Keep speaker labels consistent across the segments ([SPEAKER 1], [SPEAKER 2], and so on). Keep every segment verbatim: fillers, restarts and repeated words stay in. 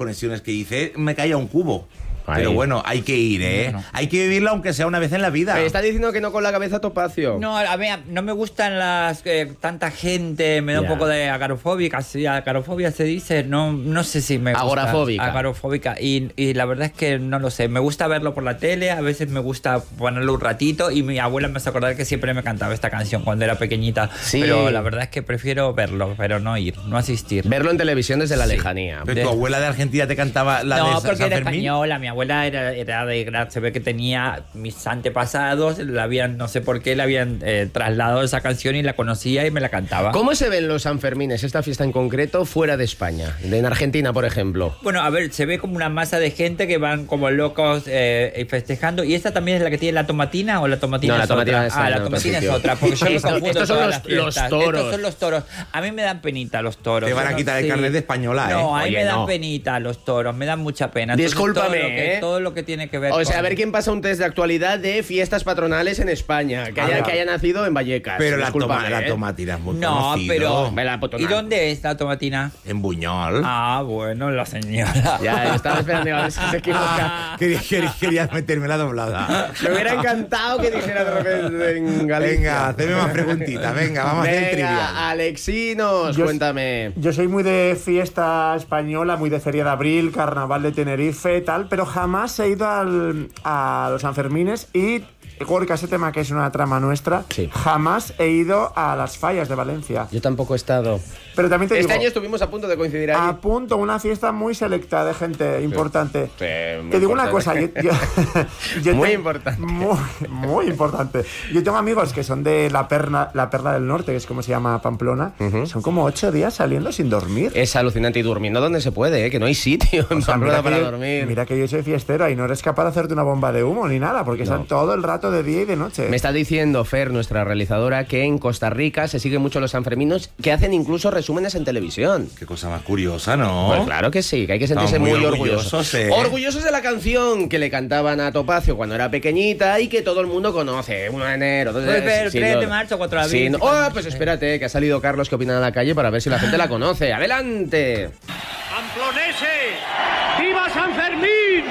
[SPEAKER 1] conexiones que hice, me caía un cubo.
[SPEAKER 2] Ahí.
[SPEAKER 1] Pero bueno, hay que ir, ¿eh?
[SPEAKER 3] Bueno.
[SPEAKER 1] Hay que vivirlo aunque sea una vez en la vida.
[SPEAKER 2] Me está diciendo que no con la cabeza Topacio.
[SPEAKER 3] No, a ver, no me gustan las eh, tanta gente, me da
[SPEAKER 2] Ya.
[SPEAKER 3] un poco de agarofóbica, sí, agarofobia se dice, no, no sé si me gusta.
[SPEAKER 2] Agorafóbica.
[SPEAKER 3] Agorafóbica. Y, y la verdad es que no lo sé, me gusta verlo por la tele, a veces me gusta ponerlo un ratito y mi abuela me hace acordar que siempre me cantaba esta canción cuando era pequeñita.
[SPEAKER 2] Sí.
[SPEAKER 3] Pero la verdad es que prefiero verlo, pero no ir, no asistir.
[SPEAKER 2] Verlo en televisión desde la
[SPEAKER 3] Sí.
[SPEAKER 2] lejanía.
[SPEAKER 1] Pero tu abuela de Argentina te cantaba la de
[SPEAKER 3] No,
[SPEAKER 1] San
[SPEAKER 3] porque era
[SPEAKER 1] Fermín.
[SPEAKER 3] española, mi abuela era, era de, se ve que tenía mis antepasados, la habían, no sé por qué, le habían eh, trasladado esa canción y la conocía y me la cantaba.
[SPEAKER 2] ¿Cómo se ven los Sanfermines, esta fiesta en concreto, fuera de España? En Argentina, por ejemplo.
[SPEAKER 3] Bueno, a ver, se ve como una masa de gente que van como locos eh, festejando. ¿Y esta también es la que tiene la tomatina o la tomatina
[SPEAKER 2] No, la
[SPEAKER 3] es
[SPEAKER 2] tomatina
[SPEAKER 3] otra?
[SPEAKER 2] es
[SPEAKER 3] Ah,
[SPEAKER 2] en
[SPEAKER 3] la
[SPEAKER 2] otro
[SPEAKER 3] tomatina es
[SPEAKER 2] sitio.
[SPEAKER 3] otra, porque yo me
[SPEAKER 2] Esto-
[SPEAKER 3] confundo
[SPEAKER 2] estos son
[SPEAKER 3] todas
[SPEAKER 2] los-
[SPEAKER 3] las fiestas.
[SPEAKER 2] los toros.
[SPEAKER 3] Estos son los toros. A mí me dan penita los toros.
[SPEAKER 1] Te van
[SPEAKER 3] Yo
[SPEAKER 1] a
[SPEAKER 3] no
[SPEAKER 1] quitar el
[SPEAKER 3] sé.
[SPEAKER 1] carnet de española, ¿eh?
[SPEAKER 3] No, a mí
[SPEAKER 2] Oye,
[SPEAKER 3] me dan
[SPEAKER 2] no.
[SPEAKER 3] penita los toros, me dan mucha pena. Entonces,
[SPEAKER 2] Discúlpame,
[SPEAKER 3] todo lo que,
[SPEAKER 2] ¿eh?
[SPEAKER 3] todo lo que tiene que ver
[SPEAKER 2] O sea, a
[SPEAKER 3] con-
[SPEAKER 2] ver quién pasa un test de actualidad de fiestas patronales en España, que haya,
[SPEAKER 1] Ah,
[SPEAKER 2] que haya nacido en Vallecas.
[SPEAKER 1] Pero la,
[SPEAKER 2] Discúlpame,
[SPEAKER 1] toma, la
[SPEAKER 2] ¿eh?
[SPEAKER 1] tomatina es muy
[SPEAKER 3] No,
[SPEAKER 1] conocido.
[SPEAKER 3] pero...
[SPEAKER 2] Me la potona.
[SPEAKER 3] ¿Y dónde es la tomatina?
[SPEAKER 1] En Buñol.
[SPEAKER 3] Ah, bueno, la señora.
[SPEAKER 2] Ya, yo estaba esperando a ver si se equivoca.
[SPEAKER 1] Querías, querías, querías meterme la doblada.
[SPEAKER 2] Me hubiera encantado que dijera de repente en Galicia.
[SPEAKER 1] Venga, haceme más preguntitas. Venga, vamos a hacer el trivial.
[SPEAKER 2] Venga, Alexinos,
[SPEAKER 4] Yo-
[SPEAKER 2] cuéntame.
[SPEAKER 4] Yo soy muy de fiesta española, muy de Feria de Abril, Carnaval de Tenerife, tal, pero jamás he ido al, a los Sanfermines y, Gorka, ese tema que es una trama nuestra,
[SPEAKER 2] Sí.
[SPEAKER 4] jamás he ido a las fallas de Valencia.
[SPEAKER 2] Yo tampoco he estado.
[SPEAKER 4] Pero también te
[SPEAKER 2] Este
[SPEAKER 4] digo,
[SPEAKER 2] año estuvimos a punto de coincidir ahí.
[SPEAKER 4] a punto, una fiesta muy selecta de gente importante.
[SPEAKER 2] Sí, muy
[SPEAKER 4] Te digo una cosa,
[SPEAKER 2] importante.
[SPEAKER 4] yo, yo- yo
[SPEAKER 2] Muy
[SPEAKER 4] tengo-
[SPEAKER 2] importante.
[SPEAKER 4] Muy, muy importante. Yo tengo amigos que son de la perla, la perla del norte, que es como se llama Pamplona. Son como ocho días saliendo sin dormir.
[SPEAKER 2] Es alucinante y durmiendo donde se puede, ¿eh? Que no hay sitio en
[SPEAKER 4] O sea,
[SPEAKER 2] Pamplona
[SPEAKER 4] mira,
[SPEAKER 2] para
[SPEAKER 4] que yo,
[SPEAKER 2] dormir.
[SPEAKER 4] mira que yo soy fiestero y no eres capaz de hacerte una bomba de humo ni nada, porque están todo el rato de día y de noche.
[SPEAKER 2] Me está diciendo Fer, nuestra realizadora, que en Costa Rica se siguen mucho los sanferminos, que hacen incluso resúmenes en televisión.
[SPEAKER 1] Qué cosa más curiosa, ¿no?
[SPEAKER 2] Pues claro que sí, que hay que sentirse
[SPEAKER 1] Estamos
[SPEAKER 2] muy,
[SPEAKER 1] muy
[SPEAKER 2] orgullosos.
[SPEAKER 1] orgullosos, ¿eh?
[SPEAKER 2] Orgullosos de la canción que le cantaban a Topacio cuando era pequeñita y que todo el mundo conoce. uno de enero, dos de
[SPEAKER 3] Pues, pero
[SPEAKER 2] sí,
[SPEAKER 3] tres
[SPEAKER 2] no-
[SPEAKER 3] de marzo, cuatro de abril.
[SPEAKER 2] sí, no- Oh, pues espérate, que ha salido Carlos que opina en la calle para ver si la gente la conoce. ¡Adelante!
[SPEAKER 5] ¡Pamplonese! ¡Viva San Fermín!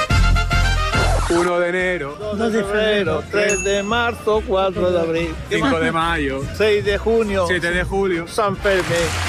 [SPEAKER 6] uno de enero,
[SPEAKER 7] dos de febrero, tres de marzo, cuatro de abril,
[SPEAKER 6] cinco de mayo,
[SPEAKER 7] seis de junio,
[SPEAKER 6] siete de julio.
[SPEAKER 7] San Fermín.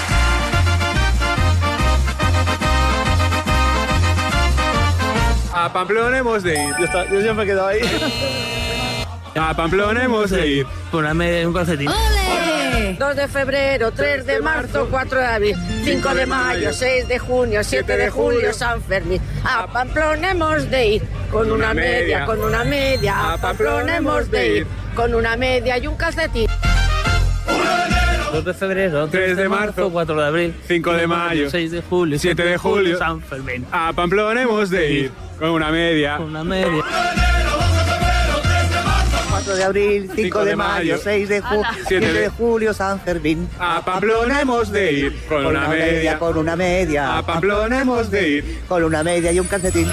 [SPEAKER 6] A Pamplona hemos de ir.
[SPEAKER 7] Yo, está- yo siempre he quedado ahí.
[SPEAKER 6] A Pamplona hemos de ir.
[SPEAKER 7] Ponerme un calcetín.
[SPEAKER 8] dos de febrero, tres de marzo, cuatro de abril, cinco de mayo, seis de junio, siete de julio, San Fermín. A Pamplona hemos de ir, con una media, con una media. A Pamplona hemos de ir, con una media y un calcetín.
[SPEAKER 7] dos de febrero,
[SPEAKER 6] tres de marzo,
[SPEAKER 7] cuatro de abril,
[SPEAKER 6] cinco de mayo,
[SPEAKER 7] seis de julio,
[SPEAKER 6] siete de julio,
[SPEAKER 7] San Fermín.
[SPEAKER 6] A Pamplona hemos de ir. Con una media.
[SPEAKER 7] Con una media.
[SPEAKER 9] cuatro de abril, cinco de mayo, seis de junio, siete de julio, San Fermín.
[SPEAKER 6] A Pamplona hemos de ir. Con una media.
[SPEAKER 9] Con una media.
[SPEAKER 6] A Pamplona hemos de ir.
[SPEAKER 9] Con una media y un calcetín.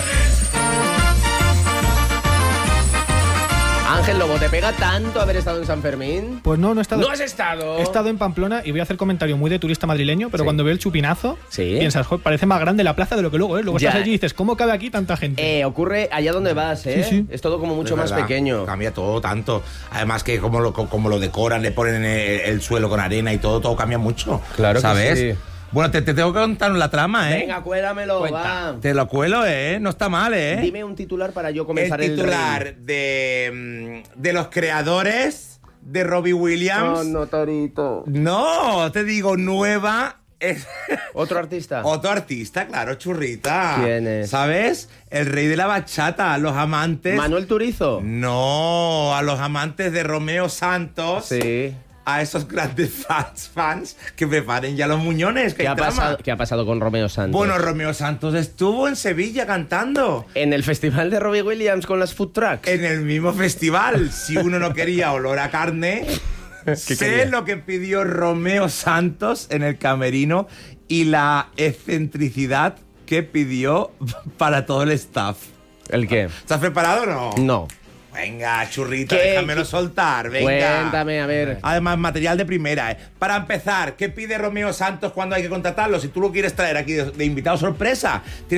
[SPEAKER 2] Ángel Lobo, ¿te pega tanto haber estado en San Fermín?
[SPEAKER 10] Pues no, no he estado.
[SPEAKER 2] ¿No has estado?
[SPEAKER 10] He estado en Pamplona y voy a hacer comentario muy de turista madrileño, pero
[SPEAKER 2] Sí.
[SPEAKER 10] cuando veo el chupinazo,
[SPEAKER 2] Sí.
[SPEAKER 10] piensas, joder, parece más grande la plaza de lo que luego es. Luego
[SPEAKER 2] Ya.
[SPEAKER 10] estás allí y dices, ¿cómo cabe aquí tanta gente?
[SPEAKER 2] Eh, ocurre allá donde vas, ¿eh?
[SPEAKER 10] Sí, sí.
[SPEAKER 2] Es todo como mucho
[SPEAKER 1] Es
[SPEAKER 2] más
[SPEAKER 1] verdad,
[SPEAKER 2] pequeño.
[SPEAKER 1] Cambia todo tanto. Además que como lo, como lo decoran, le ponen el, el suelo con arena y todo, todo cambia mucho.
[SPEAKER 2] Claro que
[SPEAKER 1] ¿sabes?
[SPEAKER 2] sí.
[SPEAKER 1] Bueno, te, te tengo que contar la trama, ¿eh?
[SPEAKER 2] Venga, cuélamelo,
[SPEAKER 3] Cuenta.
[SPEAKER 2] va.
[SPEAKER 1] Te lo cuelo, ¿eh? No está mal, ¿eh?
[SPEAKER 2] Dime un titular para yo
[SPEAKER 1] el
[SPEAKER 2] comenzar el,
[SPEAKER 1] titular
[SPEAKER 2] reel.
[SPEAKER 1] de, mm, de los creadores de Robbie Williams.
[SPEAKER 2] No, no, Torito.
[SPEAKER 1] No, te digo, nueva. Es
[SPEAKER 2] ¿Otro artista?
[SPEAKER 1] otro artista, claro, churrita.
[SPEAKER 2] ¿Quién es?
[SPEAKER 1] ¿Sabes? El rey de la bachata, los amantes.
[SPEAKER 2] ¿Manuel Turizo?
[SPEAKER 1] No, a los amantes de Romeo Santos.
[SPEAKER 2] Sí.
[SPEAKER 1] A esos grandes fans, fans que preparen ya los muñones. Que
[SPEAKER 2] ¿Qué
[SPEAKER 1] hay
[SPEAKER 2] ha,
[SPEAKER 1] trama.
[SPEAKER 2] pasado, ¿Qué ha pasado con Romeo Santos?
[SPEAKER 1] Bueno, Romeo Santos estuvo en Sevilla cantando.
[SPEAKER 2] En el festival de Robbie Williams con las food trucks.
[SPEAKER 1] En el mismo festival. Si uno no quería olor a carne, sé
[SPEAKER 2] quería?
[SPEAKER 1] lo que pidió Romeo Santos en el camerino y la excentricidad que pidió para todo el staff.
[SPEAKER 2] ¿El qué?
[SPEAKER 1] ¿Estás preparado o no?
[SPEAKER 2] No.
[SPEAKER 1] Venga, churrita,
[SPEAKER 2] ¿Qué?
[SPEAKER 1] déjamelo soltar, venga.
[SPEAKER 2] Cuéntame, a ver.
[SPEAKER 1] Además, material de primera, ¿eh? Para empezar, ¿qué pide Romeo Santos cuando hay que contratarlo? Si tú lo quieres traer aquí de, de invitado sorpresa, tienes